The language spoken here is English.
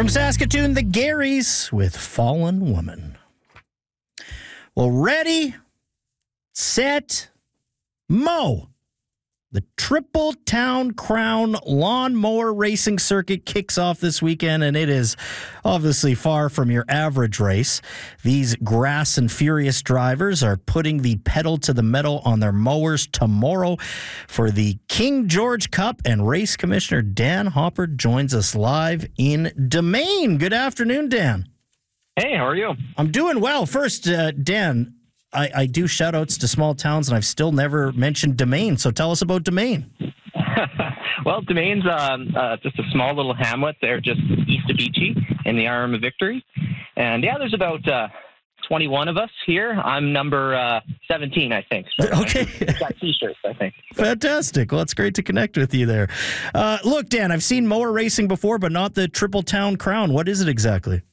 From Saskatoon, the Garys with Fallen Woman. Well, ready, set, mow. The Triple Town Crown Lawnmower Racing Circuit kicks off this weekend, and it is obviously far from your average race. These grass and furious drivers are putting the pedal to the metal on their mowers tomorrow for the King George Cup, and Race Commissioner Dan Hopper joins us live in Domain. Good afternoon, Dan. Hey, how are you? I'm doing well. First, Dan, I do shout-outs to small towns, and I've still never mentioned Domain, so tell us about Domain. Well, Domain's just a small little hamlet there just east of Beachy in the Arm of Victory. And, yeah, there's about 21 of us here. I'm number 17, I think. So okay. I've got T-shirts, I think. Fantastic. Well, it's great to connect with you there. Look, Dan, I've seen mower racing before, but not the Triple Town Crown. What is it exactly?